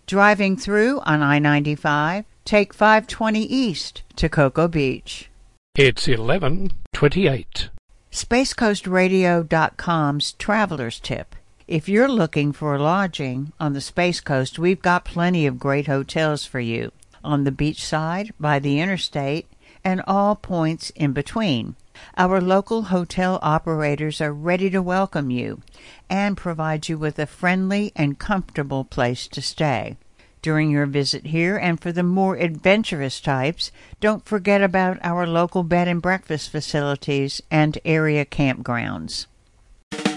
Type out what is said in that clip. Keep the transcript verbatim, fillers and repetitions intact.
Driving through on I ninety-five, take five twenty east to Cocoa Beach. It's eleven twenty-eight. Space Coast Radio dot com's Traveler's Tip. If you're looking for lodging on the Space Coast, we've got plenty of great hotels for you on the beach side, by the interstate, and all points in between. Our local hotel operators are ready to welcome you and provide you with a friendly and comfortable place to stay during your visit here. And for the more adventurous types, don't forget about our local bed and breakfast facilities and area campgrounds.